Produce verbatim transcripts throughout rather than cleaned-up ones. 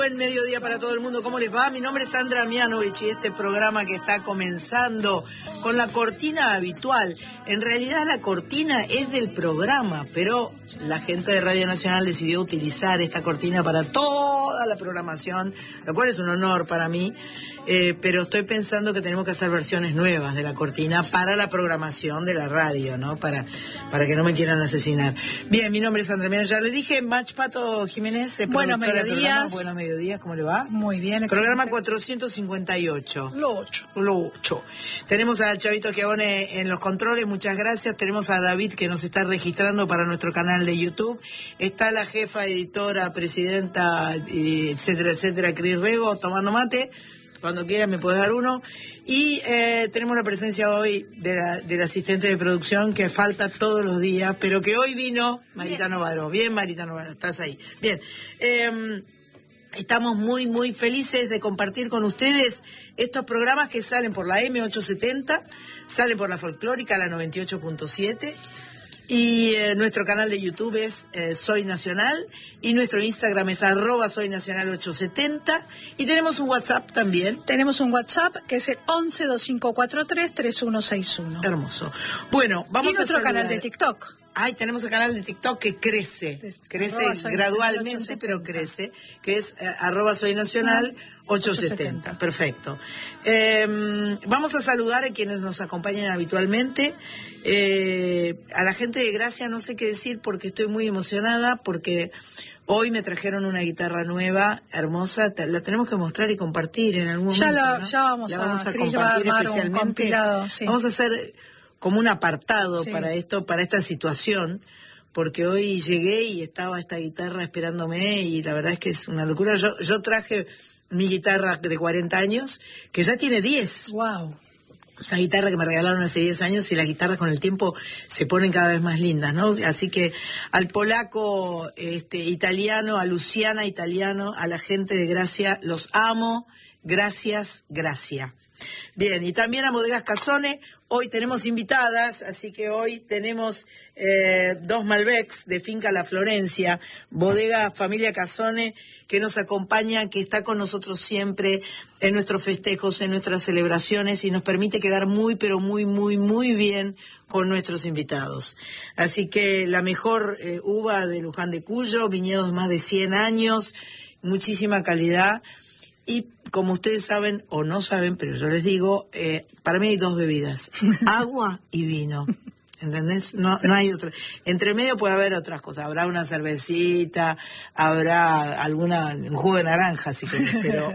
Buen mediodía para todo el mundo. ¿Cómo les va? Mi nombre es Sandra Mianovich y este programa que está comenzando con la cortina habitual. En realidad la cortina es del programa, pero la gente de Radio Nacional decidió utilizar esta cortina para toda la programación, lo cual es un honor para mí. Eh, pero estoy pensando que tenemos que hacer versiones nuevas de la cortina para la programación de la radio, ¿no? Para, para que no me quieran asesinar. Bien, mi nombre es Sandra Mianovich. Ya le dije, Mach Pato Jiménez, es Buenos mediodías. Buenos mediodías, ¿cómo le va? Muy bien. Programa cuatrocientos cincuenta y ocho. Lo ocho. Lo ocho. Tenemos a Chavito Chiavone en los controles, muchas gracias. Tenemos a David que nos está registrando para nuestro canal de YouTube. Está la jefa, editora, presidenta, etcétera, etcétera, Cris Rego, tomando mate. Cuando quiera me puedes dar uno. Y eh, tenemos la presencia hoy de la, del asistente de producción que falta todos los días, pero que hoy vino Marita Novaro. Bien, Marita Novaro, estás ahí. Bien. Eh, estamos muy, muy felices de compartir con ustedes estos programas que salen por la eme ochocientos setenta, salen por la folclórica, la noventa y ocho punto siete. Y eh, nuestro canal de YouTube es eh, Soy Nacional y nuestro Instagram es arroba Soy Nacional ochocientos setenta y tenemos un WhatsApp también. Tenemos un WhatsApp que es el once veinticinco cuarenta y tres treinta y uno sesenta y uno. Hermoso. Bueno, vamos y nuestro a saludar. Canal de TikTok. Ay, tenemos el canal de TikTok que crece, crece gradualmente, pero crece, que es eh, arroba Soy Nacional ochocientos setenta. Perfecto. Eh, vamos a saludar a quienes nos acompañan habitualmente. Eh, a la gente de Gracia no sé qué decir porque estoy muy emocionada, porque hoy me trajeron una guitarra nueva, hermosa, la tenemos que mostrar y compartir en algún momento. Ya, la, ¿no? ya vamos, la vamos a, a compartir va a especialmente. Un compilado, sí. Vamos a hacer como un apartado sí. para esto, para esta situación, porque hoy llegué y estaba esta guitarra esperándome y la verdad es que es una locura. Yo, yo traje mi guitarra de cuarenta años, que ya tiene diez. Wow. Una guitarra que me regalaron hace diez años y las guitarras con el tiempo se ponen cada vez más lindas, ¿no? Así que al polaco este, italiano, a Luciana italiano, a la gente de Gracia, los amo. Gracias, gracias. Bien, y también a Bodegas Casone. Hoy tenemos invitadas, así que hoy tenemos eh, dos Malbecs de Finca La Florencia, Bodega Familia Casone, que nos acompaña, que está con nosotros siempre en nuestros festejos, en nuestras celebraciones y nos permite quedar muy, pero muy, muy, muy bien con nuestros invitados. Así que la mejor eh, uva de Luján de Cuyo, viñedos más de cien años, muchísima calidad. Y como ustedes saben, o no saben, pero yo les digo, eh, para mí hay dos bebidas, agua y vino, ¿entendés? No, no hay otra. Entre medio puede haber otras cosas, habrá una cervecita, habrá alguna, un jugo de naranja, si querés, pero...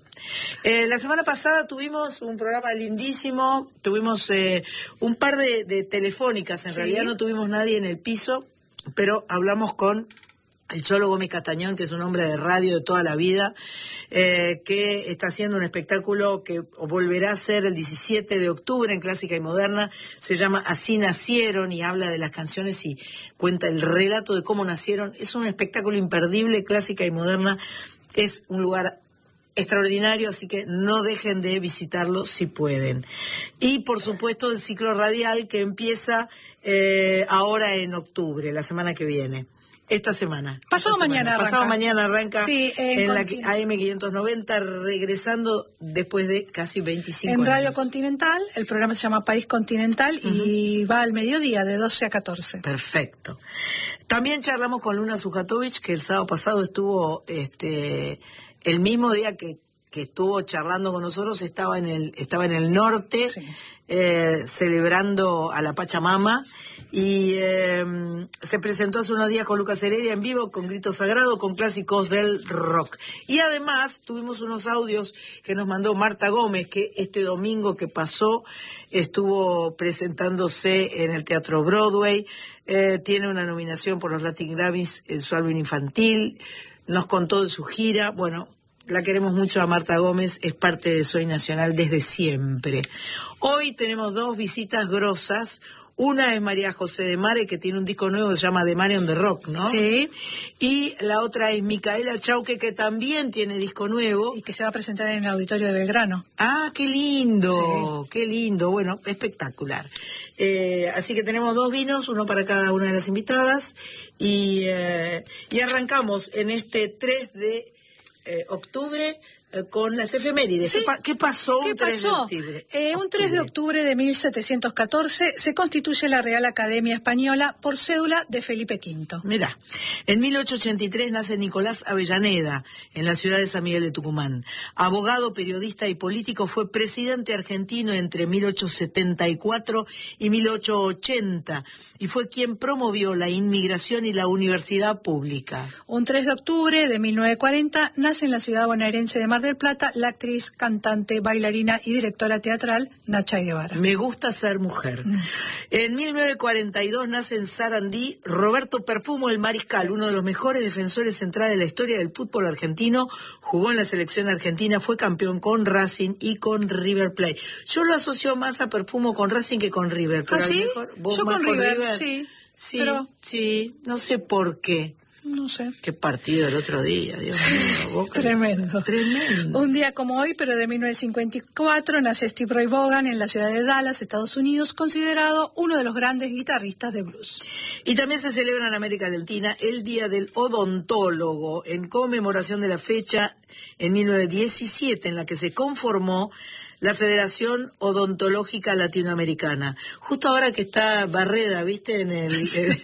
Eh, la semana pasada tuvimos un programa lindísimo, tuvimos eh, un par de, de telefónicas, en ¿Sí? realidad no tuvimos nadie en el piso, pero hablamos con... el Cholo Gómez Castañón, que es un hombre de radio de toda la vida, eh, que está haciendo un espectáculo que volverá a ser el diecisiete de octubre en Clásica y Moderna, se llama Así Nacieron y habla de las canciones y cuenta el relato de cómo nacieron. Es un espectáculo imperdible, Clásica y Moderna, es un lugar extraordinario, así que no dejen de visitarlo si pueden. Y por supuesto el ciclo radial que empieza eh, ahora en octubre, la semana que viene. Esta semana. Pasado esta mañana semana. arranca. Pasado mañana arranca sí, en, en la A M quinientos noventa, regresando después de casi veinticinco años. En Radio Continental, el programa se llama País Continental uh-huh. y va al mediodía de doce a catorce. Perfecto. También charlamos con Luna Sujatovich, que el sábado pasado estuvo, este, el mismo día que, que estuvo charlando con nosotros, estaba en el, estaba en el norte, sí. eh, celebrando a la Pachamama. Y eh, se presentó hace unos días con Lucas Heredia en vivo, con Grito Sagrado, con clásicos del rock. Y además tuvimos unos audios que nos mandó Marta Gómez, que este domingo que pasó estuvo presentándose en el Teatro Broadway, eh, tiene una nominación por los Latin Grammys en su álbum infantil, nos contó de su gira, bueno... La queremos mucho a Marta Gómez, es parte de Soy Nacional desde siempre. Hoy tenemos dos visitas grosas. Una es María José de Mare, que tiene un disco nuevo que se llama The Mare on the Rock, ¿no? Sí. Y la otra es Micaela Chauque, que también tiene disco nuevo. Y que se va a presentar en el Auditorio de Belgrano. Ah, qué lindo, sí. Qué lindo. Bueno, espectacular. Eh, así que tenemos dos vinos, uno para cada una de las invitadas. Y, eh, y arrancamos en este tres de... eh, octubre eh, con las efemérides. Sí. ¿Qué, pa ¿Qué pasó un ¿Qué tres pasó? de octubre? Eh, un tres de octubre de mil setecientos catorce se constituye la Real Academia Española por cédula de Felipe quinto. Mirá, en mil ochocientos ochenta y tres nace Nicolás Avellaneda en la ciudad de San Miguel de Tucumán. Abogado, periodista y político, fue presidente argentino entre mil ochocientos setenta y cuatro y mil ochocientos ochenta y fue quien promovió la inmigración y la universidad pública. Un tres de octubre de mil novecientos cuarenta nace en la ciudad bonaerense de Mar del Plata la actriz, cantante, bailarina y directora teatral Nacha Guevara. Me gusta ser mujer. Mm. En mil novecientos cuarenta y dos nace en Sarandí Roberto Perfumo el Mariscal, uno de los mejores defensores centrales de la historia del fútbol argentino. Jugó en la selección argentina, fue campeón con Racing y con River Plate. Yo lo asocio más a Perfumo con Racing que con River. Pero ¿Ah, sí? a lo mejor, ¿vos Yo más con con River, River? sí. Sí, pero... sí, no sé por qué. No sé. Qué partido el otro día, Dios mío. Boca. Tremendo. Tremendo. Un día como hoy, pero de mil novecientos cincuenta y cuatro, nace Steve Ray Vaughan en la ciudad de Dallas, Estados Unidos, considerado uno de los grandes guitarristas de blues. Y también se celebra en América Latina el Día del Odontólogo, en conmemoración de la fecha en mil novecientos diecisiete en la que se conformó la Federación Odontológica Latinoamericana. Justo ahora que está Barreda, ¿viste? En el, el...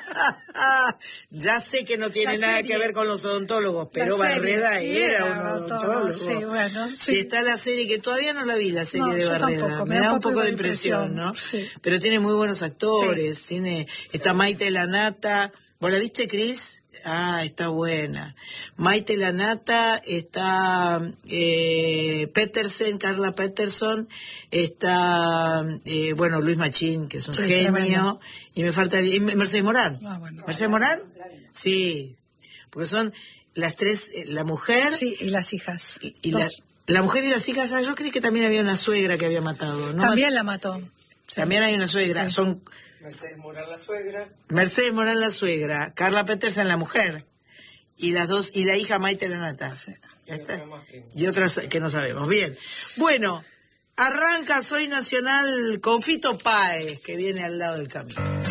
Ya sé que no tiene la nada serie. que ver con los odontólogos, pero Barreda era, era un odontólogo. Sí, bueno, sí. Y está la serie, que todavía no la vi, la serie no, de Barreda. Tampoco, me, me da un poco de impresión, ¿no? Sí. Pero tiene muy buenos actores. Sí. Tiene, está Maite Lanata. ¿Vos la viste, Cris? Ah, está buena. Maite Lanata, está eh, Petersen, Carla Peterson, está, eh, bueno, Luis Machín, que es un sí, genio, tremendo. Y me falta, y Mercedes Morán. Ah, bueno. ¿Mercedes Morán? Sí, porque son las tres, la mujer. Sí, y las hijas. Y, y la, la mujer y las hijas, yo creí que también había una suegra que había matado, ¿no? También la mató. Sí. También hay una suegra, sí. Son... Mercedes Morán la suegra. Mercedes Morán la suegra, Carla Petersen la mujer, y las dos, y la hija Maite Lanata. Sí. ¿Ya está? Y otras que no sabemos. Bien. Bueno, arranca Soy Nacional con Fito Páez, que viene al lado del camino.